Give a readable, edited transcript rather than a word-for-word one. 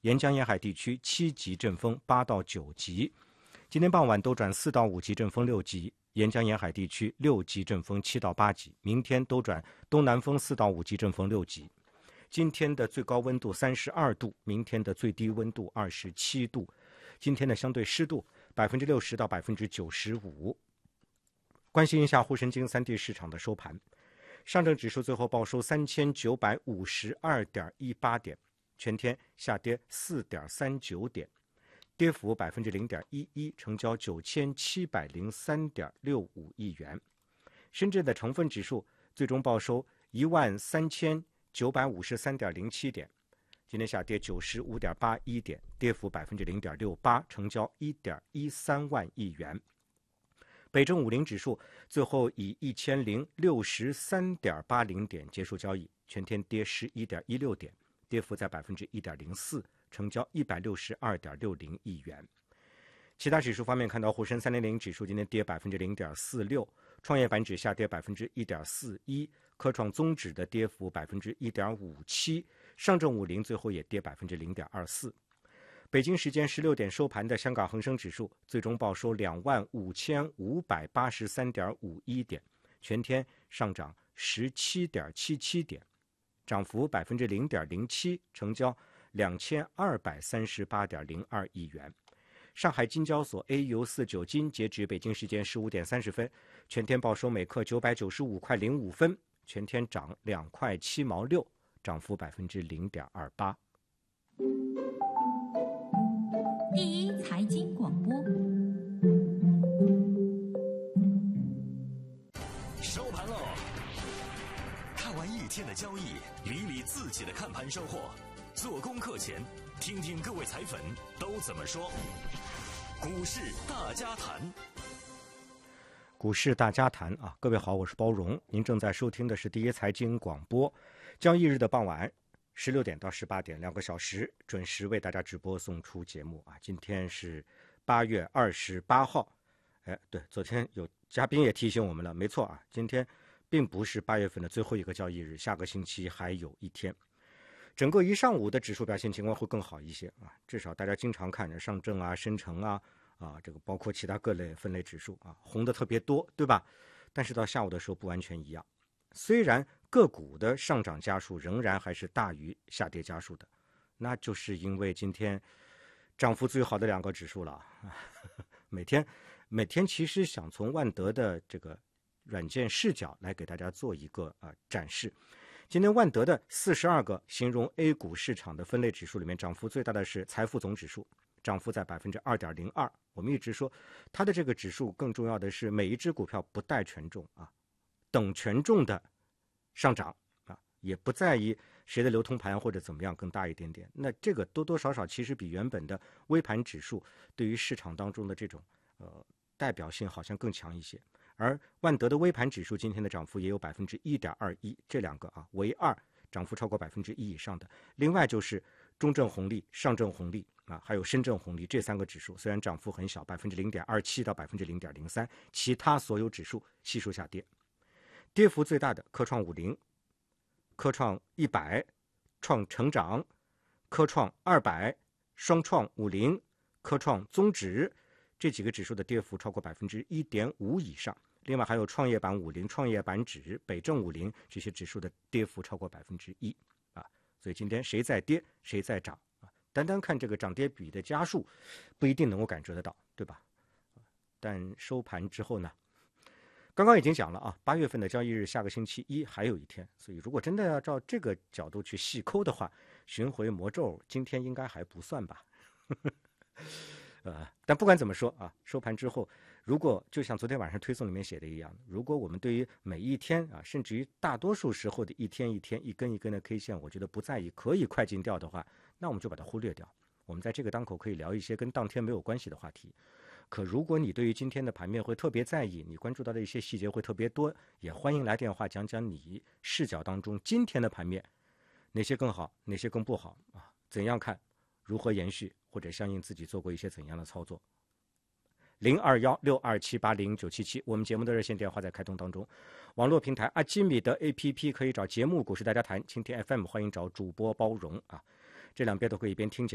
沿江沿海地区7级阵风8到9级。今天傍晚兜转4到5级阵风6级，沿江沿海地区6级阵风7到8级。明天兜转东南风4到5级阵风6级。今天的最高温度32度，明天的最低温度27度。今天的相对湿度60%到95%。关心一下沪深金3地市场的收盘。上证指数最后报收3952.18点，全天下跌4.39点，跌幅0.11%，成交9703.65亿元。深圳的成分指数最终报收13953.07点，今天下跌95.81点，跌幅0.68%，成交1.13万亿元。北证50指数最后以1063.80点结束交易，全天跌11.16点，跌幅在1.04%，成交162.60亿元。其他指数方面，看到沪深300指数今天跌0.46%，创业板指下跌1.41%，科创综指的跌幅1.57%，上证50最后也跌0.24%。北京时间16点收盘的香港恒生指数最终报收25583.51点，全天上涨17.77点，涨幅0.07%，成交2238.02亿元。上海金交所 AU49 金截止北京时间15点30分，全天报收每克995块05分，全天涨2块7毛6，涨幅0.28%。 第一财经广播， 收盘喽！看完一天的交易，理理自己的看盘收获。做功课前，听听各位财粉都怎么说。股市大家谈， 股市大家谈啊！各位好，我是包荣，您正在收听的是第一财经广播。交易日的傍晚16点到18点2个小时，准时为大家直播送出节目啊！今天是8月28号，对，昨天有嘉宾也提醒我们了，没错啊，今天并不是8月份的最后一个交易日，下个星期还有一天。整个一上午的指数表现情况会更好一些啊，至少大家经常看着上证啊、深成啊，这个包括其他各类分类指数啊，红的特别多，对吧？但是到下午的时候不完全一样。虽然个股的上涨家数仍然还是大于下跌家数的，那就是因为今天涨幅最好的2个指数了。每天其实想从万德的这个软件视角来给大家做一个展示。今天万德的42个形容 A 股市场的分类指数里面，涨幅最大的是财富总指数，涨幅在2.02%。我们一直说它的这个指数更重要的是每一只股票不带权重啊，等权重的上涨啊，也不在意谁的流通盘或者怎么样更大一点点。那这个多多少少其实比原本的微盘指数对于市场当中的这种代表性好像更强一些。而万德的微盘指数今天的涨幅也有1.21%，这2个唯二涨幅超过1%以上的。另外就是中证红利、上证红利还有深圳红利这3个指数，虽然涨幅很小，0.27%到0.03%，其他所有指数悉数下跌。跌幅最大的科创50、科创100、创成长、科创200、双创50、科创综指这几个指数的跌幅超过1.5%以上。另外还有创业板50、创业板指、北证50这些指数的跌幅超过1%所以今天谁在跌谁在涨单单看这个涨跌比的家数不一定能够感觉得到，对吧？但收盘之后呢，刚刚已经讲了8月份的交易日下个星期一还有一天，所以如果真的要照这个角度去细抠的话，巡回魔咒今天应该还不算吧。但不管怎么说收盘之后，如果就像昨天晚上推送里面写的一样，如果我们对于每一天甚至于大多数时候的一天一天一根一根的 K 线，我觉得不在意，可以快进掉的话，那我们就把它忽略掉。我们在这个当口可以聊一些跟当天没有关系的话题。可如果你对于今天的盘面会特别在意，你关注到的一些细节会特别多，也欢迎来电话讲讲你视角当中今天的盘面哪些更好，哪些更不好怎样看，如何延续，或者相应自己做过一些怎样的操作。021627809777，我们节目的热线电话在开通当中。网络平台阿基米德 APP 可以找节目股市大家谈，蜻蜓 FM 欢迎找主播包容这两边都可以一边听节目